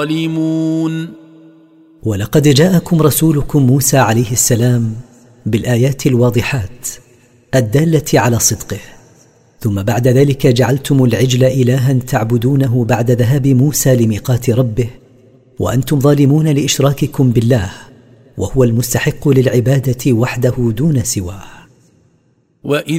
ظالمون. ولقد جاءكم رسولكم موسى عليه السلام بالآيات الواضحات الدالة على صدقه، ثم بعد ذلك جعلتم العجل إلها تعبدونه بعد ذهاب موسى لميقات ربه وأنتم ظالمون لإشراككم بالله، وهو المستحق للعبادة وحده دون سواه. وإذ